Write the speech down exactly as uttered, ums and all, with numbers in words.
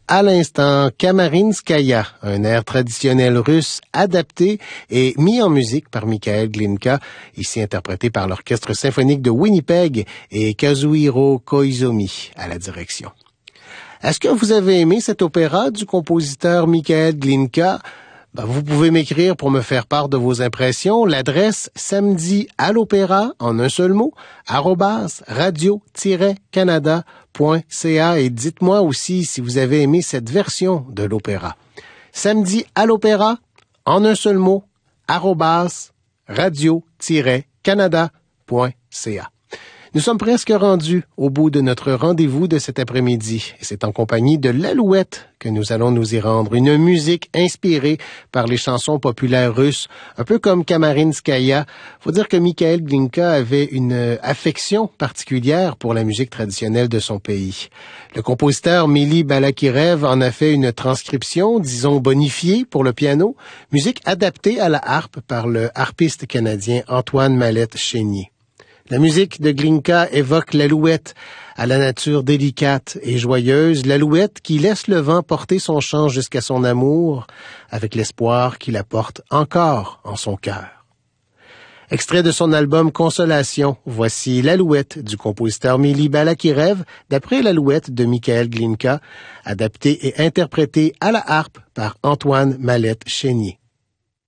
à l'instant Kamarinskaya, un air traditionnel russe adapté et mis en musique par Mikhail Glinka, ici interprété par l'Orchestre symphonique de Winnipeg et Kazuhiro Koizumi à la direction. Est-ce que vous avez aimé cet opéra du compositeur Mikhail Glinka? Ben, vous pouvez m'écrire pour me faire part de vos impressions. L'adresse samedi à l'opéra, en un seul mot, arrobas radio-canada point c a et dites-moi aussi si vous avez aimé cette version de l'opéra. Samedi à l'opéra, en un seul mot, arrobas radio-canada point c a. Nous sommes presque rendus au bout de notre rendez-vous de cet après-midi. Et c'est en compagnie de l'Alouette que nous allons nous y rendre. Une musique inspirée par les chansons populaires russes, un peu comme Kamarinskaya. Faut dire que Mikhail Glinka avait une affection particulière pour la musique traditionnelle de son pays. Le compositeur Mili Balakirev en a fait une transcription, disons bonifiée pour le piano, musique adaptée à la harpe par le harpiste canadien Antoine Mallette-Chénier. La musique de Glinka évoque l'alouette à la nature délicate et joyeuse, l'alouette qui laisse le vent porter son chant jusqu'à son amour, avec l'espoir qu'il apporte encore en son cœur. Extrait de son album Consolation, voici l'Alouette du compositeur Mili Balakirev, d'après l'Alouette de Mikhail Glinka, adaptée et interprétée à la harpe par Antoine Mallette-Chénier.